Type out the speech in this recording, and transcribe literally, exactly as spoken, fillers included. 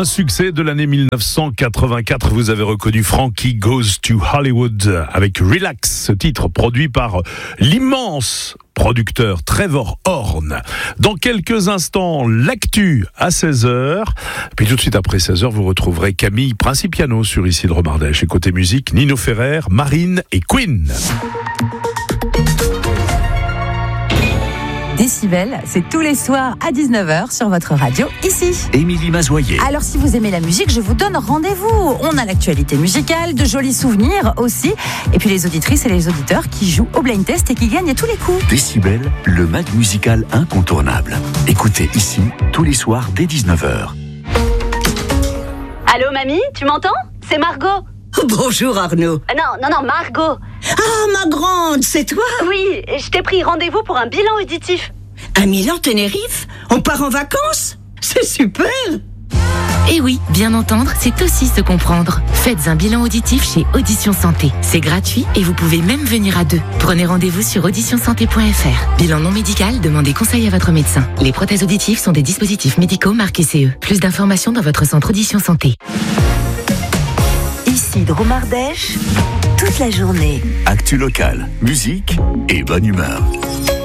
Un succès de l'année mille neuf cent quatre-vingt-quatre, vous avez reconnu Frankie Goes to Hollywood avec Relax, ce titre produit par l'immense producteur Trevor Horn. Dans quelques instants, l'actu à seize heures. Puis tout de suite après seize heures, vous retrouverez Camille Principiano sur Isidre Mardèche. Et côté musique, Nino Ferrer, Marine et Queen. Décibel, c'est tous les soirs à dix-neuf heures sur votre radio, ici. Émilie Mazoyer. Alors si vous aimez la musique, je vous donne rendez-vous. On a l'actualité musicale, de jolis souvenirs aussi. Et puis les auditrices et les auditeurs qui jouent au blind test et qui gagnent à tous les coups. Décibel, le mag musical incontournable. Écoutez ici, tous les soirs dès dix-neuf heures. Allô mamie, tu m'entends? C'est Margot. Bonjour Arnaud. Ah non, non, non, Margot. Ah, ma grande, c'est toi? Oui, je t'ai pris rendez-vous pour un bilan auditif. À Milan-Tenerife? On part en vacances? C'est super! Et oui, bien entendre, c'est aussi se comprendre. Faites un bilan auditif chez Audition Santé. C'est gratuit et vous pouvez même venir à deux. Prenez rendez-vous sur audition santé point f r. Bilan non médical, demandez conseil à votre médecin. Les prothèses auditives sont des dispositifs médicaux marqués C E. Plus d'informations dans votre centre Audition Santé. Isidre Mardèche, toute la journée. Actu local, musique et bonne humeur.